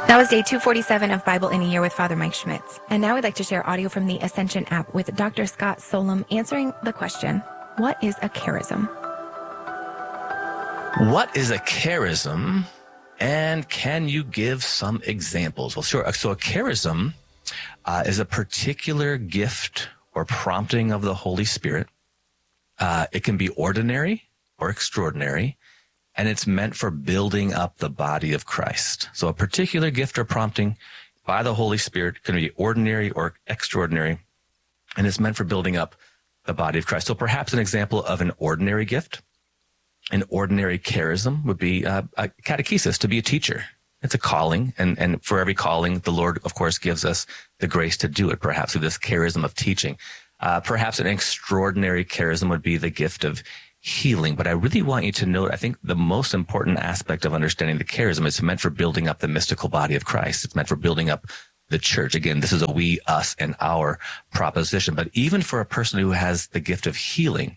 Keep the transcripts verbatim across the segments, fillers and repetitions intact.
That was day two forty-seven of Bible in a Year with Father Mike Schmitz. And now we'd like to share audio from the Ascension app with Doctor Scott Solem answering the question, what is a charism? What is a charism, and can you give some examples? Well, sure. So a charism uh, is a particular gift or prompting of the Holy Spirit. Uh, it can be ordinary or extraordinary, and it's meant for building up the body of Christ. So a particular gift or prompting by the Holy Spirit can be ordinary or extraordinary, and it's meant for building up the body of Christ. So perhaps an example of an ordinary gift, an ordinary charism would be uh, a catechesis, to be a teacher. It's a calling, and, and for every calling, the Lord, of course, gives us the grace to do it, perhaps through this charism of teaching. Uh, perhaps an extraordinary charism would be the gift of healing. But I really want you to note, I think the most important aspect of understanding the charism is meant for building up the mystical body of Christ. It's meant for building up the church. Again, this is a we, us, and our proposition. But even for a person who has the gift of healing,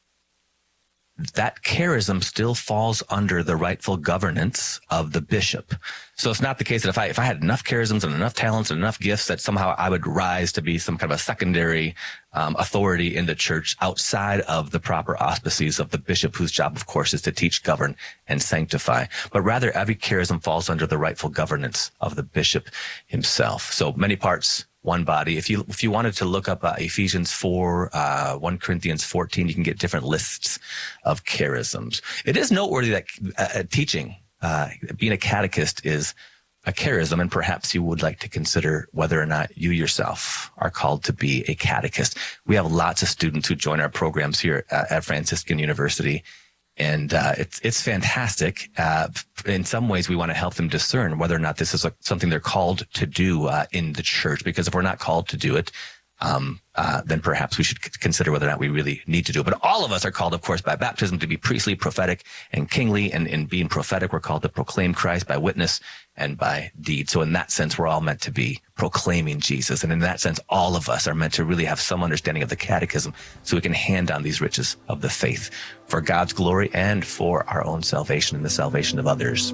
that charism still falls under the rightful governance of the bishop. So it's not the case that if I if I had enough charisms and enough talents and enough gifts that somehow I would rise to be some kind of a secondary um, authority in the church outside of the proper auspices of the bishop, whose job, of course, is to teach, govern, and sanctify. But rather, every charism falls under the rightful governance of the bishop himself. So many parts, one body. If you if you wanted to look up uh, Ephesians four, uh, First Corinthians fourteen, you can get different lists of charisms. It is noteworthy that uh, teaching, uh, being a catechist, is a charism, and perhaps you would like to consider whether or not you yourself are called to be a catechist. We have lots of students who join our programs here at, at Franciscan University. And uh, it's it's fantastic. Uh, in some ways, we want to help them discern whether or not this is a, something they're called to do uh, in the church. Because if we're not called to do it, um, uh, then perhaps we should c- consider whether or not we really need to do it. But all of us are called, of course, by baptism to be priestly, prophetic, and kingly. And in being prophetic, we're called to proclaim Christ by witness and by deed. So in that sense, we're all meant to be proclaiming Jesus. And in that sense, all of us are meant to really have some understanding of the catechism so we can hand on these riches of the faith for God's glory and for our own salvation and the salvation of others.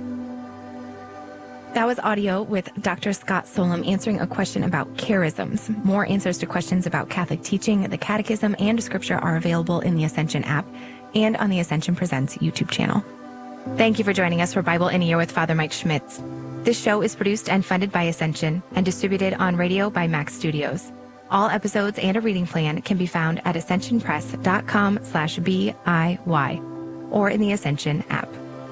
That was audio with Doctor Scott Solem answering a question about charisms. More answers to questions about Catholic teaching, the catechism, and scripture are available in the Ascension app and on the Ascension Presents YouTube channel. Thank you for joining us for Bible in a Year with Father Mike Schmitz. This show is produced and funded by Ascension and distributed on radio by Max Studios. All episodes and a reading plan can be found at ascensionpress.com slash B-I-Y or in the Ascension app.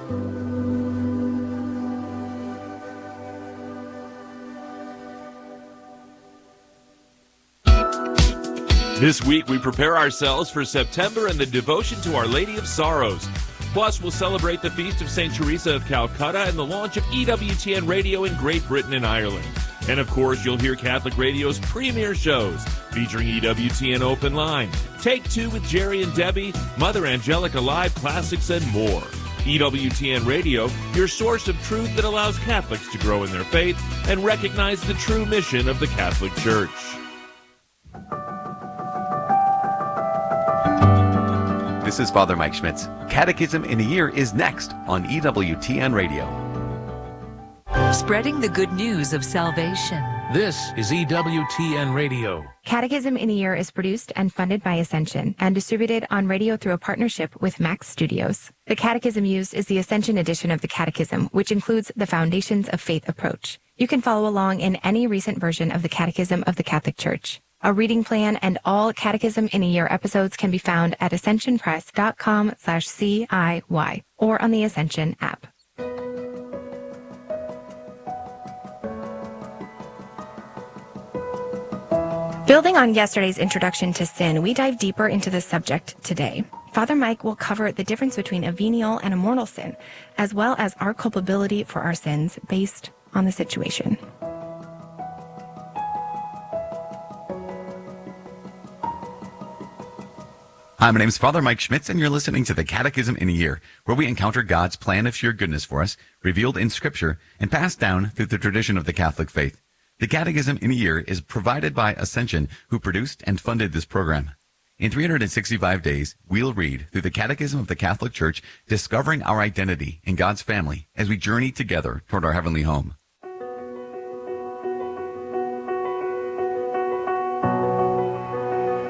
This week, we prepare ourselves for September and the devotion to Our Lady of Sorrows. Plus, we'll celebrate the feast of Saint Teresa of Calcutta and the launch of E W T N Radio in Great Britain and Ireland. And of course, you'll hear Catholic Radio's premier shows featuring E W T N Open Line, Take Two with Jerry and Debbie, Mother Angelica Live Classics, and more. E W T N Radio, your source of truth that allows Catholics to grow in their faith and recognize the true mission of the Catholic Church. This is Father Mike Schmitz. Catechism in a Year is next on E W T N Radio. Spreading the good news of salvation. This is E W T N Radio. Catechism in a Year is produced and funded by Ascension and distributed on radio through a partnership with Max Studios. The catechism used is the Ascension edition of the Catechism, which includes the Foundations of Faith approach. You can follow along in any recent version of the Catechism of the Catholic Church. A reading plan and all Catechism in a Year episodes can be found at ascensionpress.com slash CIY or on the Ascension app. Building on yesterday's introduction to sin, we dive deeper into the subject today. Father Mike will cover the difference between a venial and a mortal sin, as well as our culpability for our sins based on the situation. Hi, my name is Father Mike Schmitz, and you're listening to the Catechism in a Year, where we encounter God's plan of sheer goodness for us, revealed in Scripture, and passed down through the tradition of the Catholic faith. The Catechism in a Year is provided by Ascension, who produced and funded this program. In three hundred sixty-five days, we'll read through the Catechism of the Catholic Church, discovering our identity in God's family as we journey together toward our heavenly home.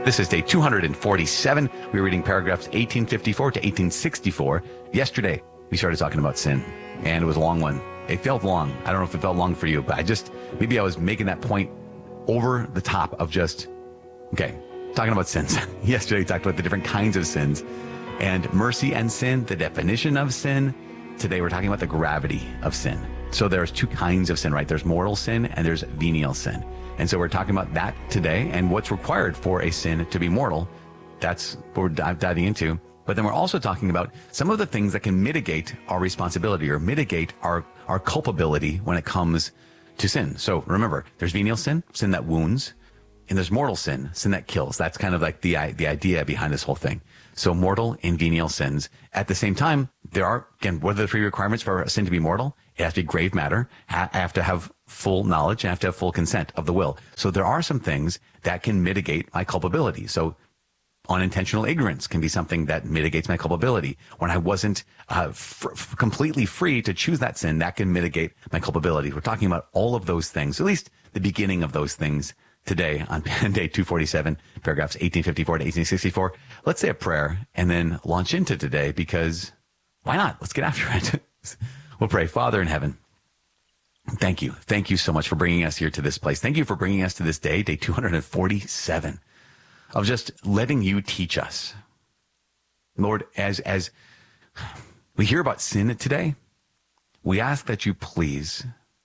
This is day two hundred forty-seven. We were reading paragraphs eighteen fifty-four to eighteen sixty-four. Yesterday, we started talking about sin, and it was a long one. It felt long. I don't know if it felt long for you, but I just, maybe I was making that point over the top of just, okay, talking about sins. Yesterday, we talked about the different kinds of sins and mercy and sin, the definition of sin. Today, we're talking about the gravity of sin. So there's two kinds of sin, right? There's mortal sin and there's venial sin. And so we're talking about that today and what's required for a sin to be mortal. That's what we're diving into. But then we're also talking about some of the things that can mitigate our responsibility or mitigate our, our culpability when it comes to sin. So remember, there's venial sin, sin that wounds, and there's mortal sin, sin that kills. That's kind of like the, the idea behind this whole thing. So mortal and venial sins. At the same time, there are, again, what are the three requirements for a sin to be mortal? It has to be grave matter. I have to have full knowledge and I have to have full consent of the will. So there are some things that can mitigate my culpability. So unintentional ignorance can be something that mitigates my culpability. When I wasn't uh, f- f- completely free to choose that sin, that can mitigate my culpability. We're talking about all of those things, at least the beginning of those things today on day two forty-seven, paragraphs eighteen fifty-four to eighteen sixty-four. Let's say a prayer and then launch into today because why not? Let's get after it. We'll pray. Father in heaven, thank you. Thank you so much for bringing us here to this place. Thank you for bringing us to this day, day two hundred forty-seven, of just letting you teach us. Lord, as, as we hear about sin today, we ask that you please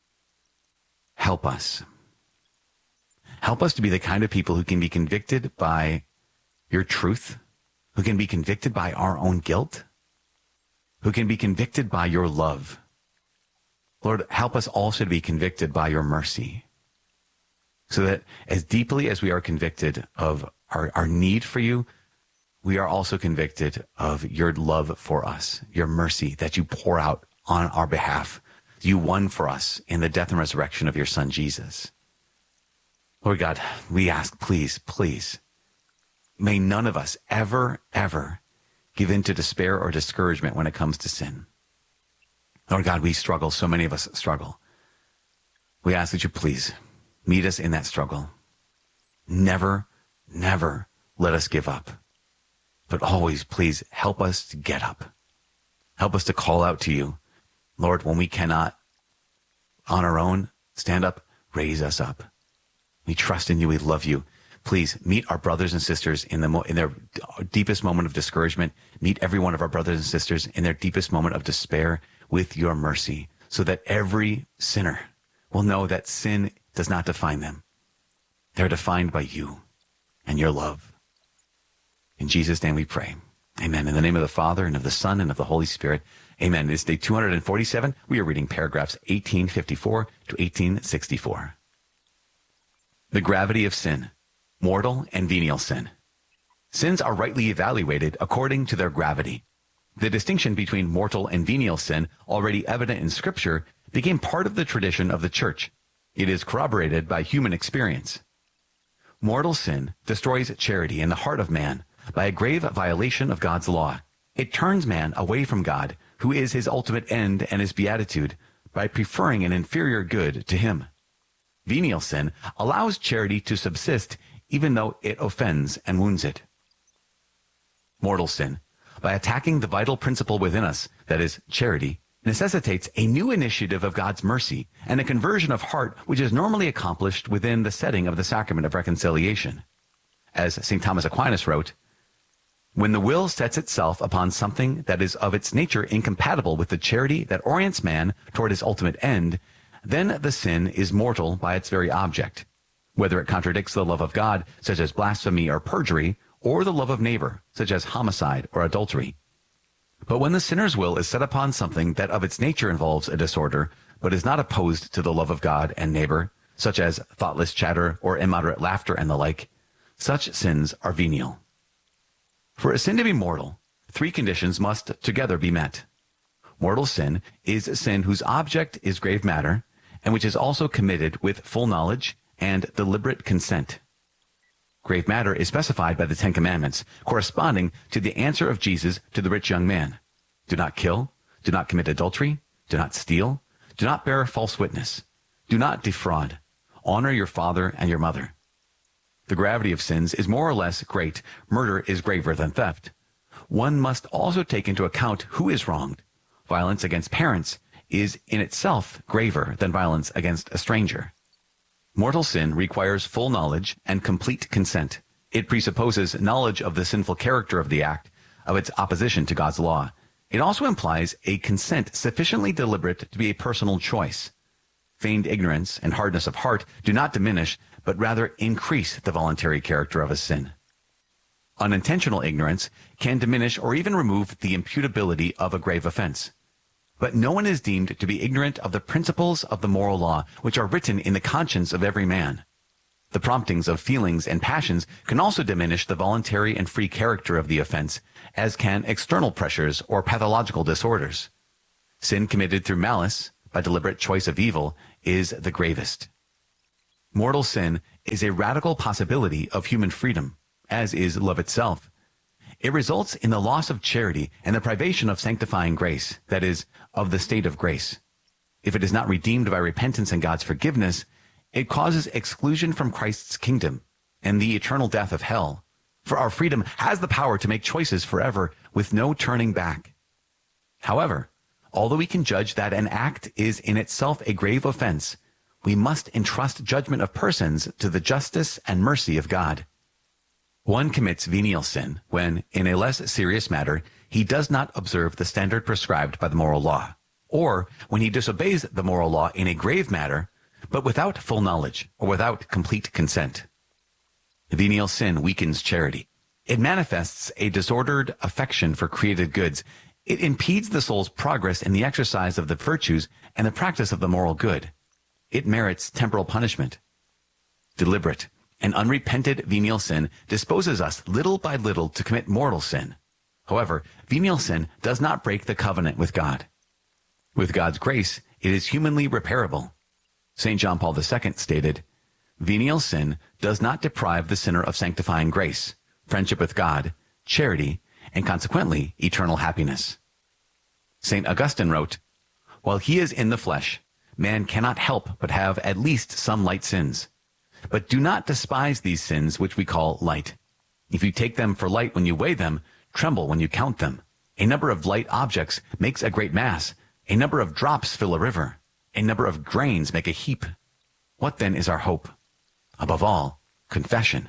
help us. Help us to be the kind of people who can be convicted by your truth, who can be convicted by our own guilt, who can be convicted by your love. Lord, help us also to be convicted by your mercy, so that as deeply as we are convicted of our, our need for you, we are also convicted of your love for us, your mercy that you pour out on our behalf. You won for us in the death and resurrection of your son, Jesus. Lord God, we ask, please, please, may none of us ever, ever give in to despair or discouragement when it comes to sin. Lord God, we struggle. So many of us struggle. We ask that you please meet us in that struggle. Never, never let us give up, but always please help us to get up. Help us to call out to you. Lord, when we cannot on our own stand up, raise us up. We trust in you. We love you. Please meet our brothers and sisters in the mo- in their deepest moment of discouragement. Meet every one of our brothers and sisters in their deepest moment of despair with your mercy, so that every sinner will know that sin does not define them. They're defined by you and your love. In Jesus' name we pray. Amen. In the name of the Father, and of the Son, and of the Holy Spirit. Amen. It's day two hundred forty-seven. We are reading paragraphs eighteen fifty-four to eighteen sixty-four. The gravity of sin, mortal and venial sin. Sins are rightly evaluated according to their gravity. The distinction between mortal and venial sin, already evident in Scripture, became part of the tradition of the Church. It is corroborated by human experience. Mortal sin destroys charity in the heart of man by a grave violation of God's law. It turns man away from God, who is his ultimate end and his beatitude, by preferring an inferior good to him. Venial sin allows charity to subsist even though it offends and wounds it. Mortal sin, by attacking the vital principle within us, that is, charity, necessitates a new initiative of God's mercy and a conversion of heart which is normally accomplished within the setting of the sacrament of reconciliation. As Saint Thomas Aquinas wrote, when the will sets itself upon something that is of its nature incompatible with the charity that orients man toward his ultimate end, then the sin is mortal by its very object, whether it contradicts the love of God, such as blasphemy or perjury, or the love of neighbor, such as homicide or adultery. But when the sinner's will is set upon something that of its nature involves a disorder, but is not opposed to the love of God and neighbor, such as thoughtless chatter or immoderate laughter and the like, such sins are venial. For a sin to be mortal, three conditions must together be met. Mortal sin is a sin whose object is grave matter, and which is also committed with full knowledge and deliberate consent. Grave matter is specified by the Ten Commandments, corresponding to the answer of Jesus to the rich young man. Do not kill, do not commit adultery, do not steal, do not bear false witness, do not defraud, honor your father and your mother. The gravity of sins is more or less great. Murder is graver than theft. One must also take into account who is wronged. Violence against parents is in itself graver than violence against a stranger. Mortal sin requires full knowledge and complete consent. It presupposes knowledge of the sinful character of the act, of its opposition to God's law. It also implies a consent sufficiently deliberate to be a personal choice. Feigned ignorance and hardness of heart do not diminish, but rather increase the voluntary character of a sin. Unintentional ignorance can diminish or even remove the imputability of a grave offense. But no one is deemed to be ignorant of the principles of the moral law, which are written in the conscience of every man. The promptings of feelings and passions can also diminish the voluntary and free character of the offense, as can external pressures or pathological disorders. Sin committed through malice, by deliberate choice of evil, is the gravest. Mortal sin is a radical possibility of human freedom, as is love itself. It results in the loss of charity and the privation of sanctifying grace, that is, of the state of grace. If it is not redeemed by repentance and God's forgiveness, it causes exclusion from Christ's kingdom and the eternal death of hell. For our freedom has the power to make choices forever with no turning back. However, although we can judge that an act is in itself a grave offense, we must entrust judgment of persons to the justice and mercy of God. One commits venial sin when, in a less serious matter, he does not observe the standard prescribed by the moral law, or when he disobeys the moral law in a grave matter, but without full knowledge or without complete consent. Venial sin weakens charity. It manifests a disordered affection for created goods. It impedes the soul's progress in the exercise of the virtues and the practice of the moral good. It merits temporal punishment. Deliberate and unrepented venial sin disposes us little by little to commit mortal sin. However, venial sin does not break the covenant with God. With God's grace, it is humanly repairable. Saint John Paul the Second stated, "Venial sin does not deprive the sinner of sanctifying grace, friendship with God, charity, and consequently eternal happiness." Saint Augustine wrote, "While he is in the flesh, man cannot help but have at least some light sins. But do not despise these sins which we call light. If you take them for light when you weigh them, tremble when you count them. A number of light objects makes a great mass. A number of drops fill a river. A number of grains make a heap. What then is our hope? Above all, confession."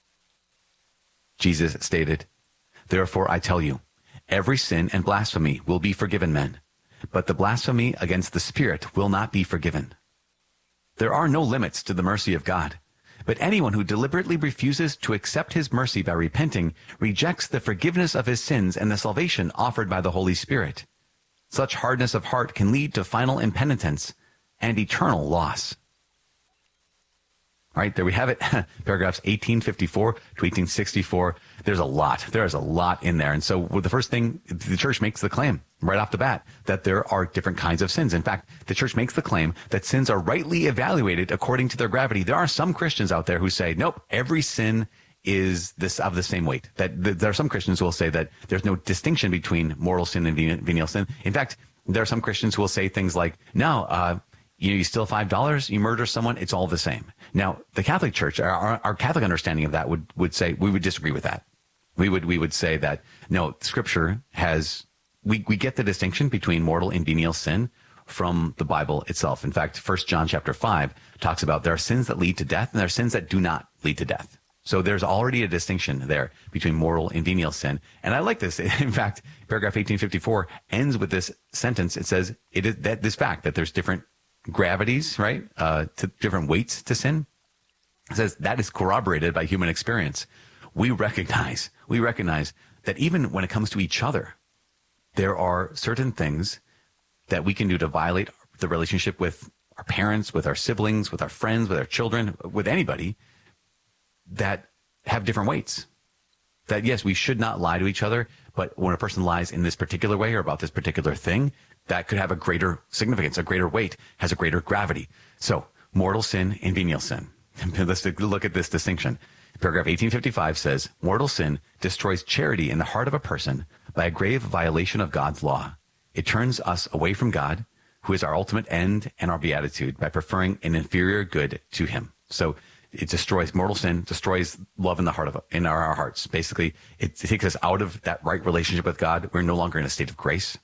Jesus stated, "Therefore I tell you, every sin and blasphemy will be forgiven men, but the blasphemy against the Spirit will not be forgiven." There are no limits to the mercy of God, but anyone who deliberately refuses to accept his mercy by repenting rejects the forgiveness of his sins and the salvation offered by the Holy Spirit. Such hardness of heart can lead to final impenitence and eternal loss. All right, there we have it. Paragraphs eighteen fifty-four to eighteen sixty-four. There's a lot. There is a lot in there. And so well, the first thing, the church makes the claim right off the bat that there are different kinds of sins. In fact, the church makes the claim that sins are rightly evaluated according to their gravity. There are some Christians out there who say, nope, every sin is this of the same weight. That, that there are some Christians who will say that there's no distinction between mortal sin and venial sin. In fact, there are some Christians who will say things like, no, uh, you, you steal five dollars, you murder someone, it's all the same. Now, the Catholic Church, our, our Catholic understanding of that would, would say, we would disagree with that. We would, we would say that, no, Scripture has, we, we get the distinction between mortal and venial sin from the Bible itself. In fact, First John chapter five talks about there are sins that lead to death and there are sins that do not lead to death. So there's already a distinction there between mortal and venial sin. And I like this. In fact, paragraph eighteen fifty-four ends with this sentence. It says, it is that this fact that there's different gravities, right, uh, to different weights to sin. It says that is corroborated by human experience. We recognize, we recognize that even when it comes to each other, there are certain things that we can do to violate the relationship with our parents, with our siblings, with our friends, with our children, with anybody, that have different weights. That, yes, we should not lie to each other, but when a person lies in this particular way or about this particular thing, that could have a greater significance, a greater weight, has a greater gravity. So, mortal sin and venial sin. Let's look at this distinction. Paragraph eighteen fifty-five says, mortal sin destroys charity in the heart of a person by a grave violation of God's law. It turns us away from God, who is our ultimate end and our beatitude, by preferring an inferior good to him. So, it destroys mortal sin, destroys love in the heart of in our, our hearts. Basically, it, it takes us out of that right relationship with God. We're no longer in a state of grace.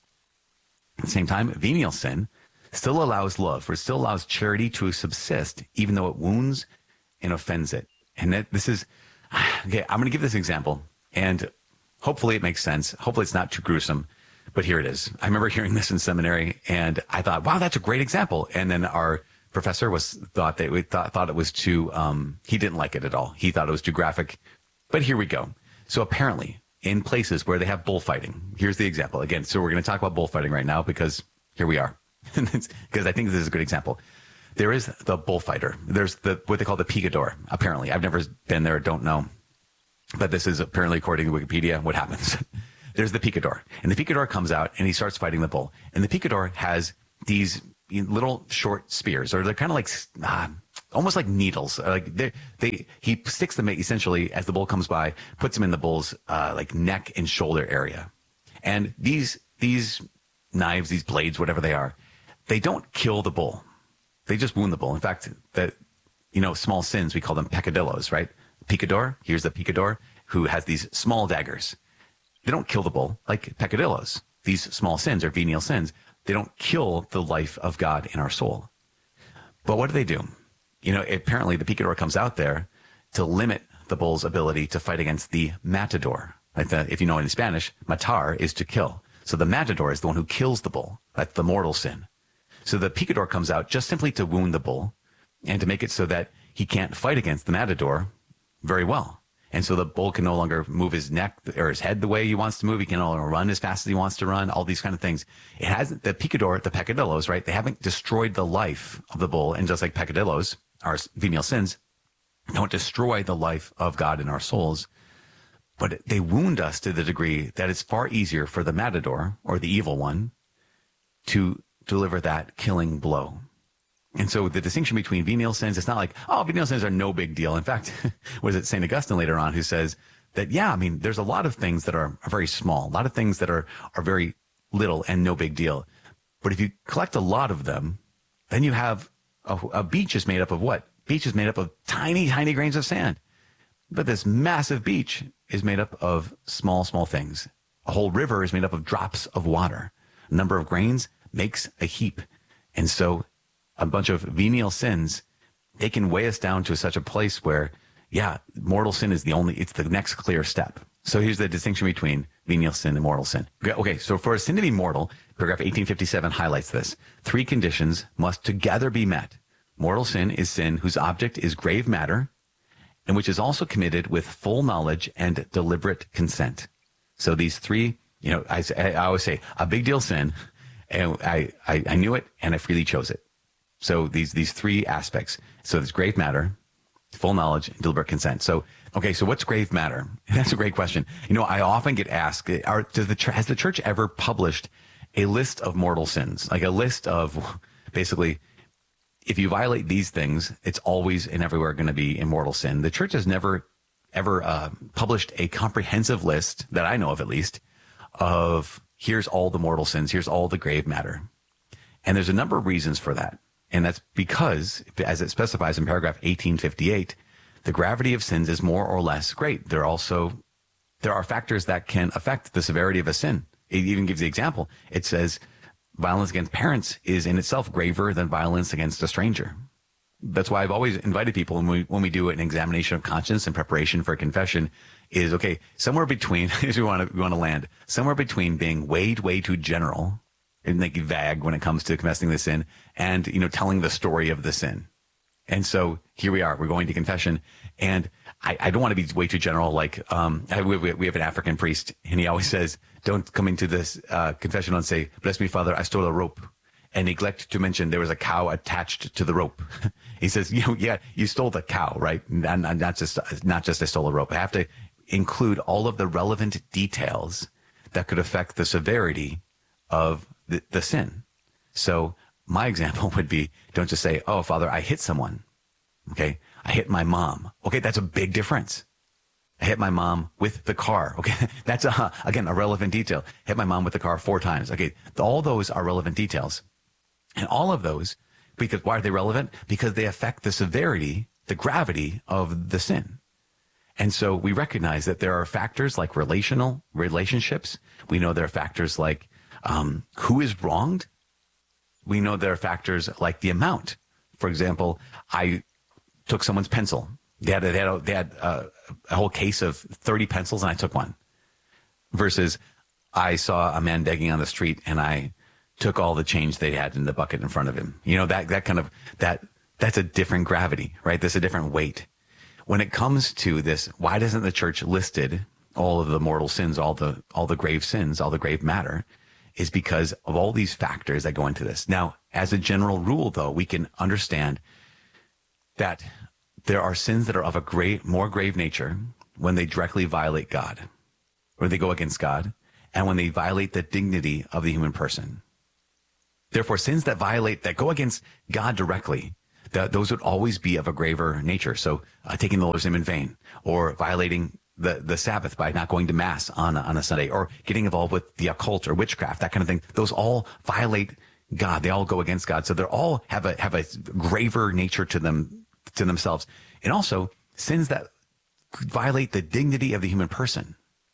At the same time, venial sin still allows love, or it still allows charity to subsist, even though it wounds and offends it. And that this is, okay, I'm going to give this example, and hopefully it makes sense. Hopefully it's not too gruesome, but here it is. I remember hearing this in seminary, and I thought, wow, that's a great example. And then our professor was thought that we thought, thought it was too, um, he didn't like it at all. He thought it was too graphic, but here we go. So apparently in places where they have bullfighting, here's the example again. So we're going to talk about bullfighting right now because here we are, because I think this is a good example. There is the bullfighter. There's the, what they call the picador. Apparently I've never been there. Don't know, but this is apparently, according to Wikipedia, what happens. There's the picador, and the picador comes out and he starts fighting the bull, and the picador has these little short spears, or they're kind of like uh, almost like needles. Like they, they, he sticks them essentially as the bull comes by, puts them in the bull's uh, like neck and shoulder area. And these these knives, these blades, whatever they are, they don't kill the bull. They just wound the bull. In fact, the you know small sins, we call them peccadillos, right? Picador. Here's the picador who has these small daggers. They don't kill the bull like peccadillos. These small sins are venial sins. They don't kill the life of God in our soul. But what do they do? You know, apparently the picador comes out there to limit the bull's ability to fight against the matador. Like the, if you know in Spanish, matar is to kill. So the matador is the one who kills the bull. That's the mortal sin. So the picador comes out just simply to wound the bull and to make it so that he can't fight against the matador very well. And so the bull can no longer move his neck or his head the way he wants to move. He can no longer run as fast as he wants to run, all these kind of things. It hasn't, the picador, the peccadillos, right? They haven't destroyed the life of the bull. And just like peccadillos, our venial sins, don't destroy the life of God in our souls, but they wound us to the degree that it's far easier for the matador or the evil one to deliver that killing blow. And so the distinction between venial sins, it's not like, oh, venial sins are no big deal. In fact, was it Saint Augustine later on who says that, yeah, I mean, there's a lot of things that are, are very small, a lot of things that are, are very little and no big deal. But if you collect a lot of them, then you have a, a beach is made up of what? Beach is made up of tiny, tiny grains of sand. But this massive beach is made up of small, small things. A whole river is made up of drops of water. A number of grains makes a heap. And so a bunch of venial sins, they can weigh us down to such a place where, yeah, mortal sin is the only, it's the next clear step. So here's the distinction between venial sin and mortal sin. Okay, so for a sin to be mortal, paragraph eighteen fifty-seven highlights this. Three conditions must together be met. Mortal sin is sin whose object is grave matter, and which is also committed with full knowledge and deliberate consent. So these three, you know, I, I always say, a big deal sin, and I, I, I knew it, and I freely chose it. So these these three aspects. So there's grave matter, full knowledge, and deliberate consent. So, okay, so what's grave matter? That's a great question. You know, I often get asked, are, does the has the church ever published a list of mortal sins? Like a list of, basically, if you violate these things, it's always and everywhere going to be immortal sin. The church has never, ever uh, published a comprehensive list, that I know of at least, of here's all the mortal sins, here's all the grave matter. And there's a number of reasons for that. And that's because, as it specifies in paragraph eighteen fifty-eight, the gravity of sins is more or less great. There are also, there are factors that can affect the severity of a sin. It even gives the example. It says violence against parents is in itself graver than violence against a stranger. That's why I've always invited people when we, when we do an examination of conscience in preparation for confession is, okay, somewhere between, if we want to, we want to land, somewhere between being way, way too general and like vague when it comes to confessing the sin and, you know, telling the story of the sin. And so here we are, we're going to confession. And I, I don't want to be way too general. Like, um, we, we have an African priest and he always says, don't come into this, uh, confession and say, bless me, Father, I stole a rope, and neglect to mention there was a cow attached to the rope. He says, you know, yeah, you stole the cow, right? And not just, not just I stole a rope. I have to include all of the relevant details that could affect the severity of the, the sin. So my example would be, don't just say, oh, Father, I hit someone. Okay. I hit my mom. Okay. That's a big difference. I hit my mom with the car. Okay. That's a, again, a relevant detail. Hit my mom with the car four times. Okay. All those are relevant details. And all of those, because why are they relevant? Because they affect the severity the gravity of the sin. And so we recognize that there are factors like relational relationships. We know there are factors like um, who is wronged. We know there are factors like the amount. For example, I took someone's pencil. They had, they had, a, they had a, a whole case of thirty pencils and I took one. Versus I saw a man begging on the street and I took all the change they had in the bucket in front of him. You know, that, that kind of, that, that's a different gravity, right? There's a different weight. When it comes to this, why doesn't the church listed all of the mortal sins, all the, all the grave sins, all the grave matter, is because of all these factors that go into this. Now, as a general rule, though, we can understand that there are sins that are of a great, more grave nature when they directly violate God, or they go against God, and when they violate the dignity of the human person. Therefore, sins that violate, that go against God directly, that those would always be of a graver nature. So uh, taking the Lord's name in vain, or violating the, the Sabbath by not going to mass on a, on a Sunday, or getting involved with the occult or witchcraft, that kind of thing. Those all violate God. They all go against God. So they're all have a, have a graver nature to them, to themselves. And also sins that violate the dignity of the human person.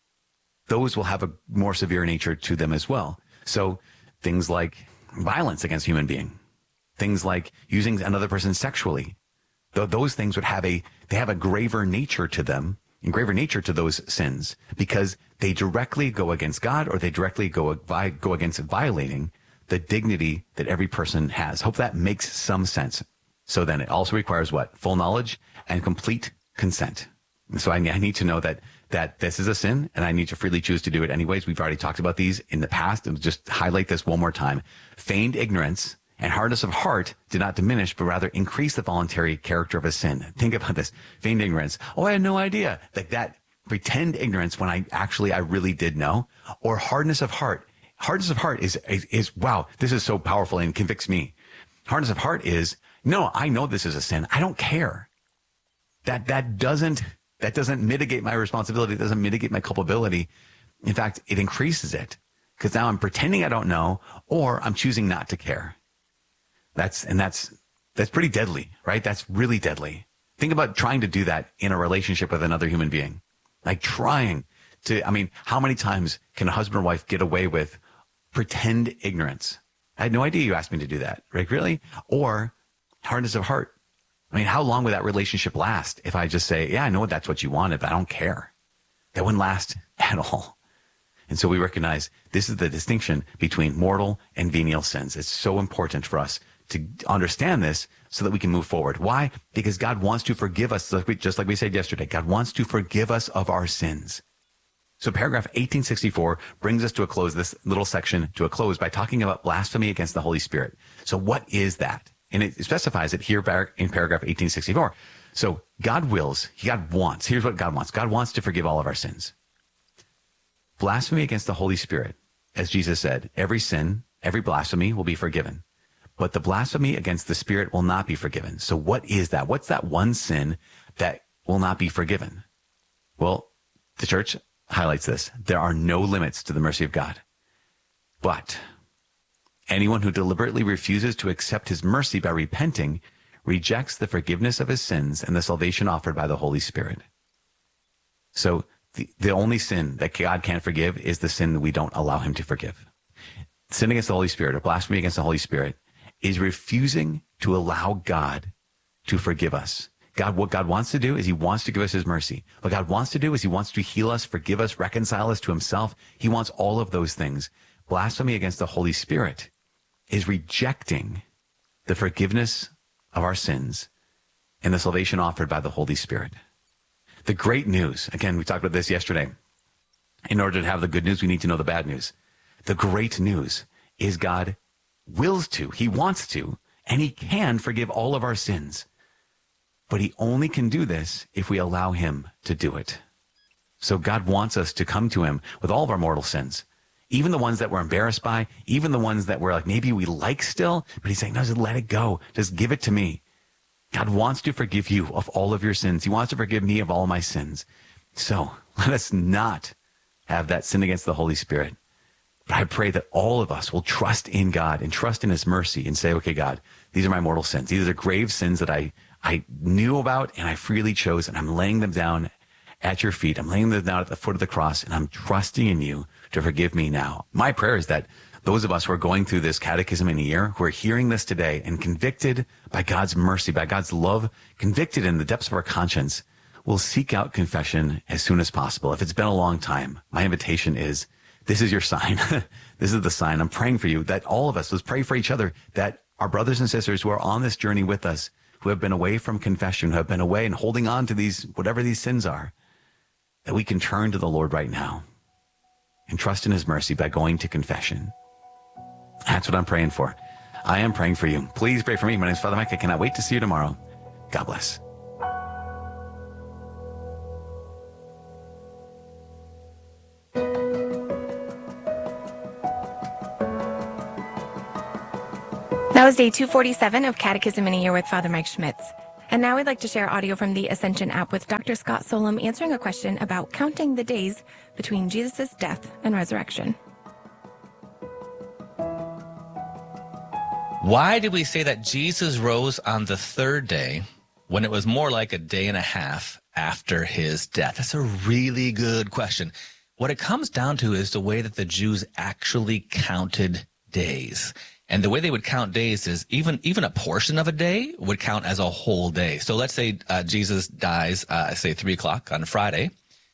Those will have a more severe nature to them as well. So things like violence against a human being, things like using another person sexually, th- those things would have a, they have a graver nature to them, and graver nature to those sins, because they directly go against God, or they directly go, go against violating the dignity that every person has. Hope that makes some sense. So then it also requires what? Full knowledge and complete consent. And so I, I need to know that, that this is a sin, and I need to freely choose to do it anyways. We've already talked about these in the past, and just highlight this one more time. Feigned ignorance and hardness of heart did not diminish, but rather increase the voluntary character of a sin. Think about this. Feigned ignorance. Oh, I had no idea. Like that pretend ignorance when I actually, I really did know. Or hardness of heart. Hardness of heart is, is, is, wow, this is so powerful and convicts me. Hardness of heart is, no, I know this is a sin. I don't care. That, that doesn't, that doesn't mitigate my responsibility. It doesn't mitigate my culpability. In fact, it increases it, because now I'm pretending I don't know, or I'm choosing not to care. That's, and that's, that's pretty deadly, right? That's really deadly. Think about trying to do that in a relationship with another human being. Like trying to, I mean, how many times can a husband or wife get away with pretend ignorance? I had no idea you asked me to do that. Right? Really? Or hardness of heart. I mean, how long would that relationship last if I just say, yeah, I know that's what you wanted, but I don't care? That wouldn't last at all. And so we recognize this is the distinction between mortal and venial sins. It's so important for us to understand this so that we can move forward. Why? Because God wants to forgive us, just like we said yesterday. God wants to forgive us of our sins. So paragraph eighteen sixty-four brings us to a close, this little section to a close, by talking about blasphemy against the Holy Spirit. So what is that? And it specifies it here in paragraph eighteen sixty-four. So God wills, God wants, here's what God wants. God wants to forgive all of our sins. Blasphemy against the Holy Spirit, as Jesus said, every sin, every blasphemy will be forgiven. But the blasphemy against the Spirit will not be forgiven. So what is that? What's that one sin that will not be forgiven? Well, the church highlights this. There are no limits to the mercy of God. But anyone who deliberately refuses to accept his mercy by repenting rejects the forgiveness of his sins and the salvation offered by the Holy Spirit. So the, the only sin that God can't forgive is the sin that we don't allow him to forgive. Sin against the Holy Spirit, or blasphemy against the Holy Spirit, is refusing to allow God to forgive us. God, what God wants to do is he wants to give us his mercy. What God wants to do is he wants to heal us, forgive us, reconcile us to himself. He wants all of those things. Blasphemy against the Holy Spirit is rejecting the forgiveness of our sins and the salvation offered by the Holy Spirit. The great news, again, we talked about this yesterday. In order to have the good news, we need to know the bad news. The great news is God wills to, he wants to, and he can forgive all of our sins. But he only can do this if we allow him to do it. So God wants us to come to him with all of our mortal sins, even the ones that we're embarrassed by, even the ones that we're like, maybe we like still, but he's saying, no, just let it go. Just give it to me. God wants to forgive you of all of your sins. He wants to forgive me of all my sins. So let us not have that sin against the Holy Spirit. But I pray that all of us will trust in God and trust in his mercy and say, okay, God, these are my mortal sins. These are grave sins that I, I knew about and I freely chose, and I'm laying them down at your feet. I'm laying them down at the foot of the cross, and I'm trusting in you to forgive me now. My prayer is that those of us who are going through this catechism in a year, who are hearing this today and convicted by God's mercy, by God's love, convicted in the depths of our conscience, will seek out confession as soon as possible. If it's been a long time, my invitation is, this is your sign. This is the sign. I'm praying for you that all of us, let's pray for each other, that our brothers and sisters who are on this journey with us, who have been away from confession, who have been away and holding on to these, whatever these sins are, that we can turn to the Lord right now and trust in his mercy by going to confession. That's what I'm praying for. I am praying for you. Please pray for me. My name is Father Mike. I cannot wait to see you tomorrow. God bless. That was day two forty-seven of Catechism in a Year with Father Mike Schmitz. And now we'd like to share audio from the Ascension app with Doctor Scott Solem answering a question about counting the days between Jesus' death and resurrection. Why did we say that Jesus rose on the third day when it was more like a day and a half after his death? That's a really good question. What it comes down to is the way that the Jews actually counted days. And the way they would count days is even even a portion of a day would count as a whole day. So let's say uh, Jesus dies, uh, say three o'clock on Friday.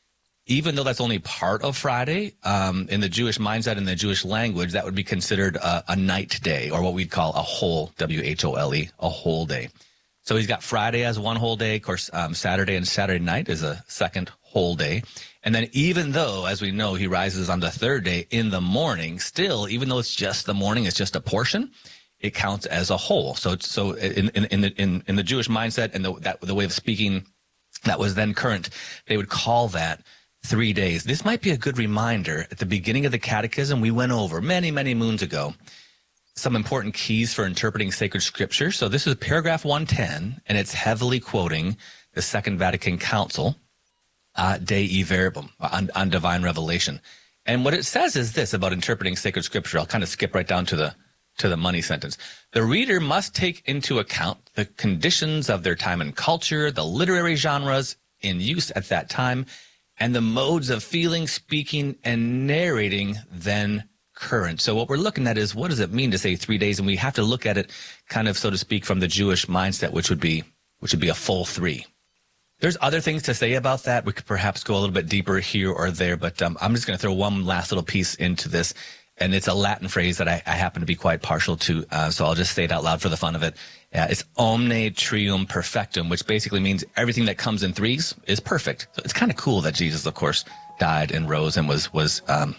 Even though that's only part of Friday, um, in the Jewish mindset, in the Jewish language, that would be considered a, a night day, or what we'd call a whole, W H O L E, a whole day. So he's got Friday as one whole day. Of course, um, Saturday and Saturday night is a second whole day. And then even though, as we know, he rises on the third day in the morning, still, even though it's just the morning, it's just a portion, it counts as a whole. So so in in in the, in, in the Jewish mindset and the, that, the way of speaking that was then current, they would call that three days. This might be a good reminder. At the beginning of the Catechism, we went over many, many moons ago some important keys for interpreting sacred scripture. So this is paragraph one ten, and it's heavily quoting the Second Vatican Council, uh, Dei Verbum, on, on divine revelation. And what it says is this about interpreting sacred scripture. I'll kind of skip right down to the to the money sentence. The reader must take into account the conditions of their time and culture, the literary genres in use at that time, and the modes of feeling, speaking, and narrating then current. So what we're looking at is, what does it mean to say three days? And we have to look at it kind of, so to speak, from the Jewish mindset, which would be which would be a full three. There's other things to say about that. We could perhaps go a little bit deeper here or there, but um, I'm just going to throw one last little piece into this. And it's a Latin phrase that I, I happen to be quite partial to, uh, so I'll just say it out loud for the fun of it. Uh, it's omne trium perfectum, which basically means everything that comes in threes is perfect. So it's kind of cool that Jesus, of course, died and rose and was was um,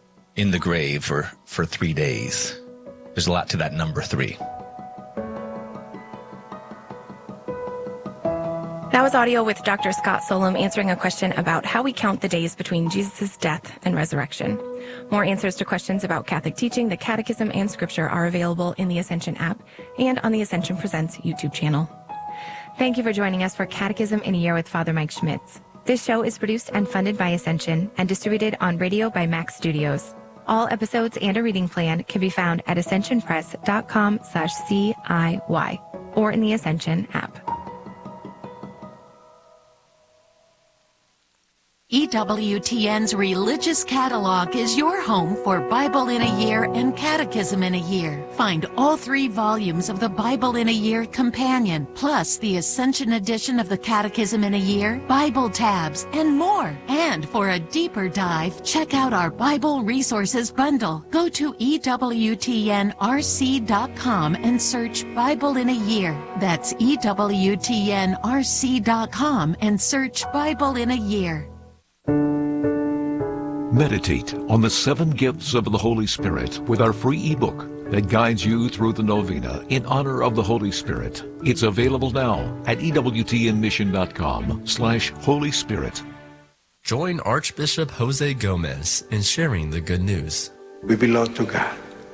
in the grave for, for three days. There's a lot to that number three. That was audio with Doctor Scott Solem answering a question about how we count the days between Jesus' death and resurrection. More answers to questions about Catholic teaching, the Catechism, and Scripture are available in the Ascension app and on the Ascension Presents YouTube channel. Thank you for joining us for Catechism in a Year with Father Mike Schmitz. This show is produced and funded by Ascension and distributed on radio by Max Studios. All episodes and a reading plan can be found at ascensionpress.com slash CIY or in the Ascension app. E W T N's Religious Catalog is your home for Bible in a Year and Catechism in a Year. Find all three volumes of the Bible in a Year Companion, plus the Ascension edition of the Catechism in a Year, Bible tabs, and more. And for a deeper dive, check out our Bible Resources Bundle. Go to E W T N R C dot com and search Bible in a Year. That's E W T N R C dot com and search Bible in a Year. Meditate on the seven gifts of the Holy Spirit with our free ebook that guides you through the novena in honor of the Holy Spirit. It's available now at ewtnmission.com slash Holy Spirit. Join Archbishop Jose Gomez in sharing the good news. We belong to God.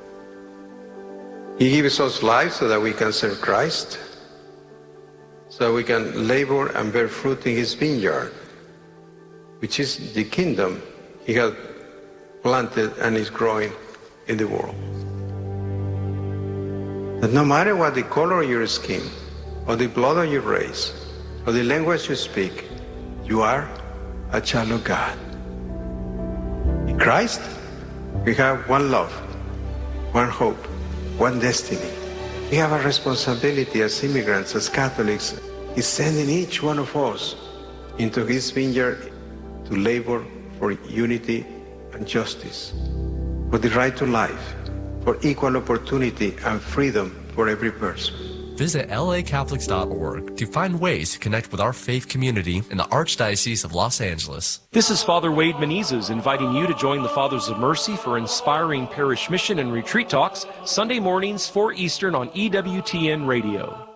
He gives us life so that we can serve Christ, so we can labor and bear fruit in his vineyard, which is the kingdom he has planted and is growing in the world. That no matter what the color of your skin, or the blood on your race, or the language you speak, you are a child of God. In Christ, we have one love, one hope, one destiny. We have a responsibility as immigrants, as Catholics. He's sending each one of us into his vineyard to labor for unity and justice, for the right to life, for equal opportunity and freedom for every person. Visit L A Catholics dot org to find ways to connect with our faith community in the Archdiocese of Los Angeles. This is Father Wade Menezes inviting you to join the Fathers of Mercy for inspiring parish mission and retreat talks Sunday mornings four Eastern on E W T N Radio.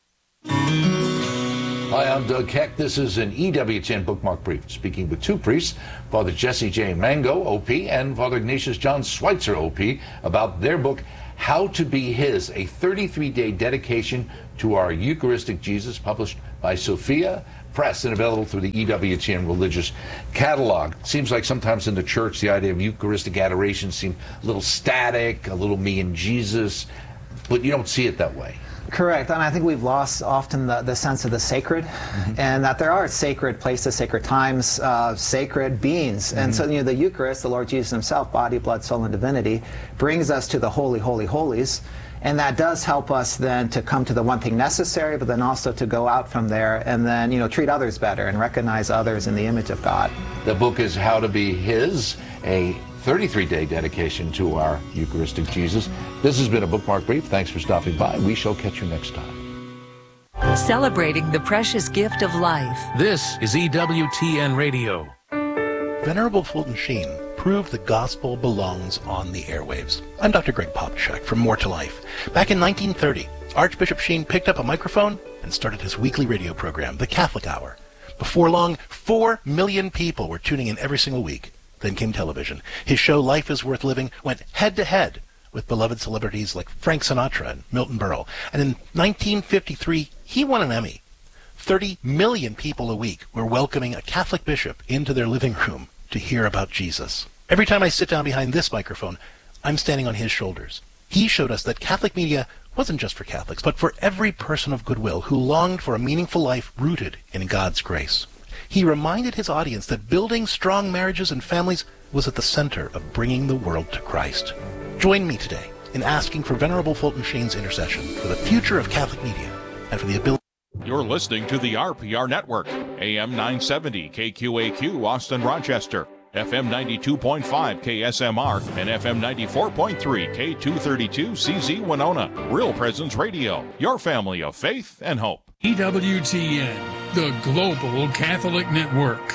Hi, I'm Doug Keck. This is an E W T N Bookmark Brief, speaking with two priests, Father Jesse J. Mango, O P, and Father Ignatius John Schweitzer, O P, about their book, How to Be His, a thirty-three day dedication to our Eucharistic Jesus, published by Sophia Press and available through the E W T N Religious Catalog. Seems like sometimes in the church the idea of Eucharistic adoration seems a little static, a little me and Jesus, but you don't see it that way. Correct, and I think we've lost often the, the sense of the sacred, mm-hmm. and that there are sacred places, sacred times, uh, sacred beings. Mm-hmm. And so, you know, the Eucharist, the Lord Jesus himself, body, blood, soul, and divinity, brings us to the holy, holy, holies, and that does help us then to come to the one thing necessary, but then also to go out from there and then, you know, treat others better and recognize others in the image of God. The book is How to Be His, a thirty-three day dedication to our Eucharistic Jesus. This has been a Bookmark Brief. Thanks for stopping by. We shall catch you next time. Celebrating the precious gift of life. This is E W T N Radio. Venerable Fulton Sheen proved the gospel belongs on the airwaves. I'm Doctor Greg Popchak from More to Life. Back in nineteen thirty, Archbishop Sheen picked up a microphone and started his weekly radio program, The Catholic Hour. Before long, four million people were tuning in every single week. Then came television. His show, Life is Worth Living, went head-to-head with beloved celebrities like Frank Sinatra and Milton Berle. And in nineteen fifty-three, he won an Emmy. thirty million people a week were welcoming a Catholic bishop into their living room to hear about Jesus. Every time I sit down behind this microphone, I'm standing on his shoulders. He showed us that Catholic media wasn't just for Catholics, but for every person of goodwill who longed for a meaningful life rooted in God's grace. He reminded his audience that building strong marriages and families was at the center of bringing the world to Christ. Join me today in asking for Venerable Fulton Sheen's intercession for the future of Catholic media and for the ability... You're listening to the R P R Network, A M nine seventy K Q A Q, Austin, Rochester, F M ninety-two point five K S M R, and F M ninety-four point three K two thirty-two C Z Winona. Real Presence Radio, your family of faith and hope. E W T N, the Global Catholic Network.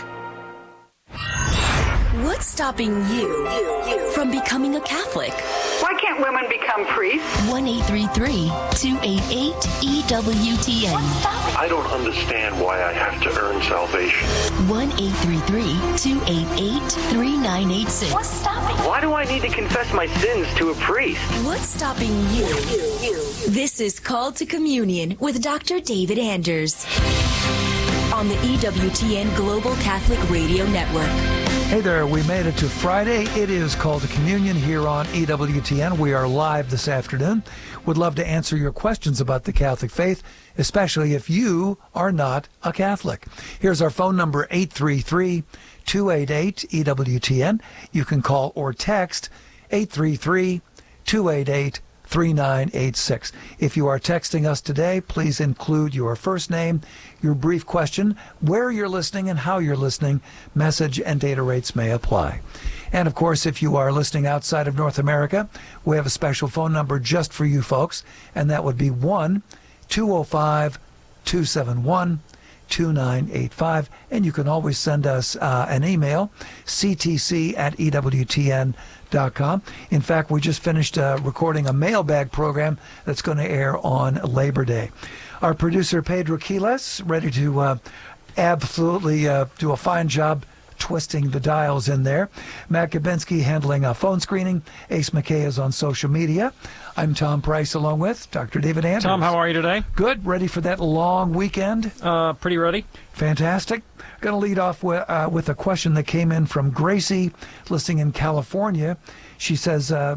What's stopping you, you, you from becoming a Catholic? Why can't women become priests? one eight three three, two eight eight, E W T N. I don't understand why I have to earn salvation. one eight three three, two eight eight, three nine eight six. What's stopping? Why do I need to confess my sins to a priest? What's stopping you? you, you. This is Called to Communion with Doctor David Anders on the E W T N Global Catholic Radio Network. Hey there, we made it to Friday. It is Called to Communion here on E W T N. We are live this afternoon. Would love to answer your questions about the Catholic faith, especially if you are not a Catholic. Here's our phone number, eight three three, two eight eight, E W T N. You can call or text eight three three, two eight eight, three nine eight six. If you are texting us today, please include your first name, your brief question, where you're listening and how you're listening. Message and data rates may apply. And of course, if you are listening outside of North America, we have a special phone number just for you folks, and that would be one two oh five, two seven one, two nine eight five. And you can always send us uh, an email, c t c at e w t n dot com. In fact, we just finished uh, recording a mailbag program that's going to air on Labor Day. Our producer, Pedro Quiles, ready to uh, absolutely uh, do a fine job twisting the dials in there. Matt Kabinski handling uh, phone screening. Ace McKay is on social media. I'm Tom Price along with Doctor David Anders. Tom, how are you today? Good. Ready for that long weekend? Uh, pretty ready. Fantastic. Going to lead off with, uh, with a question that came in from Gracie, listening in California. She says, uh,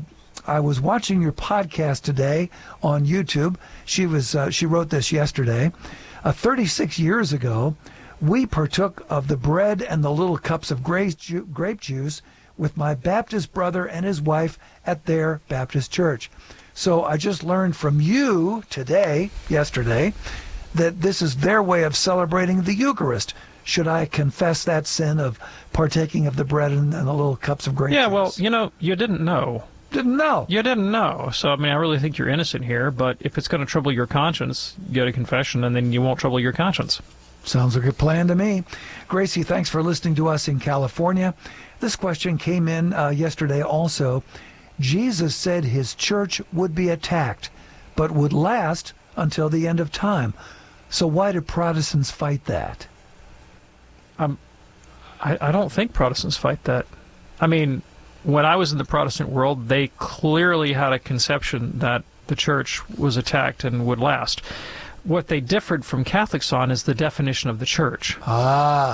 I was watching your podcast today on YouTube. She was uh, she wrote this yesterday. Uh, thirty-six years ago, we partook of the bread and the little cups of grape, ju- grape juice with my Baptist brother and his wife at their Baptist church. So I just learned from you today, yesterday, that this is their way of celebrating the Eucharist. Should I confess that sin of partaking of the bread and, and the little cups of grape Yeah, juice? well, you know, you didn't know. Didn't know. You didn't know. So, I mean, I really think you're innocent here, but if it's going to trouble your conscience, go to confession, and then you won't trouble your conscience. Sounds like a plan to me. Gracie, thanks for listening to us in California. This question came in uh, yesterday also. Jesus said his church would be attacked, but would last until the end of time. So why do Protestants fight that? Um, I, I don't think Protestants fight that. I mean, when I was in the Protestant world, they clearly had a conception that the church was attacked and would last. What they differed from Catholics on is the definition of the church. Ah.